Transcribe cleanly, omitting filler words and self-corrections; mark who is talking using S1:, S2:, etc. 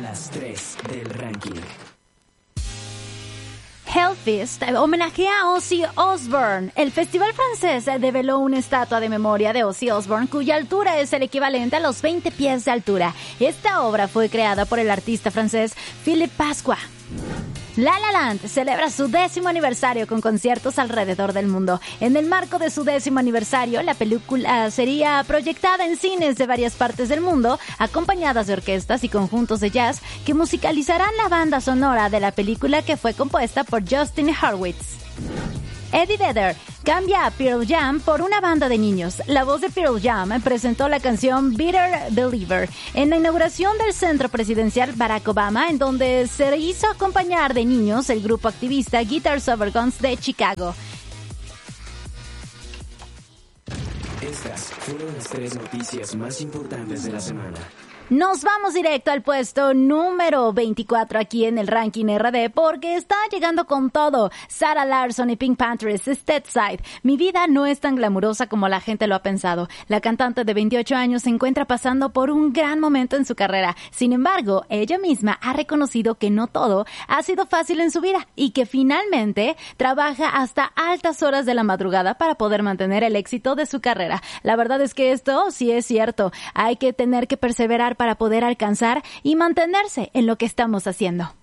S1: Las 3 del ranking.
S2: Hellfest homenajea a Ozzy Osbourne. El festival francés develó una estatua de memoria de Ozzy Osbourne cuya altura es el equivalente a los 20 pies de altura. Esta obra fue creada por el artista francés Philippe Pasqua. La La Land celebra su 10º aniversario con conciertos alrededor del mundo. En el marco de su 10º aniversario, la película sería proyectada en cines de varias partes del mundo, acompañadas de orquestas y conjuntos de jazz que musicalizarán la banda sonora de la película, que fue compuesta por Justin Hurwitz. Eddie Vedder cambia a Pearl Jam por una banda de niños. La voz de Pearl Jam presentó la canción Bitter Believer en la inauguración del Centro Presidencial Barack Obama, en donde se hizo acompañar de niños el grupo activista Guitars Over Guns de Chicago.
S1: Estas fueron las 3 noticias más importantes de la semana.
S2: Nos vamos directo al puesto número 24 aquí en el ranking RD, porque está llegando con todo. Sarah Larsson y Pink Panthers, Steadside. Mi vida no es tan glamurosa como la gente lo ha pensado. La cantante de 28 años se encuentra pasando por un gran momento en su carrera. Sin embargo, ella misma ha reconocido que no todo ha sido fácil en su vida y que finalmente trabaja hasta altas horas de la madrugada para poder mantener el éxito de su carrera. La verdad es que esto sí es cierto. Hay que tener que perseverar para poder alcanzar y mantenerse en lo que estamos haciendo.